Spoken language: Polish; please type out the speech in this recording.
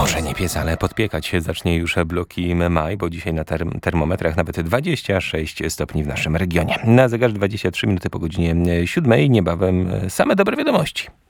Może nie piec, ale podpiekać się zacznie już bloki maj, bo dzisiaj na termometrach nawet 26 stopni w naszym regionie. Na zegarze 23 minuty po godzinie 7. Niebawem same dobre wiadomości.